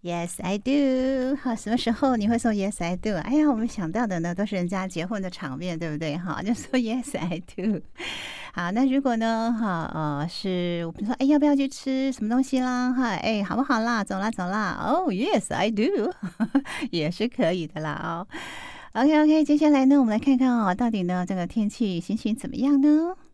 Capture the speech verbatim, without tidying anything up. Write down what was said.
Yes, I do。好，什么时候你会说 Yes, I do？ 哎呀，我们想到的呢都是人家结婚的场面，对不对？哈，就说 Yes, I do。好，那如果呢，哈，呃，是我们说，哎，要不要去吃什么东西啦？哈，哎，好不好啦？走啦，走啦。哦、oh, ，Yes, I do， 也是可以的啦哦。OK，OK， 接下来呢，我们来看看哦，到底呢这个天气心情怎么样呢？